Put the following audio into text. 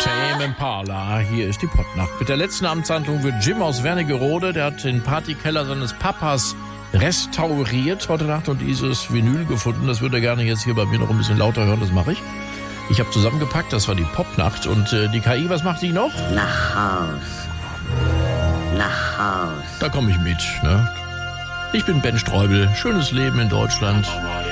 Tame Impala, hier ist die Popnacht. Mit der letzten Amtshandlung wird Jim aus Wernigerode, der hat den Partykeller seines Papas restauriert heute Nacht und dieses Vinyl gefunden. Das würde er gerne jetzt hier bei mir noch ein bisschen lauter hören, das mache ich. Ich habe zusammengepackt, das war die Popnacht. Und die KI, was macht die noch? Nach Haus. Nach Haus. Da komme ich mit, ne? Ich bin Ben Streubel. Schönes Leben in Deutschland.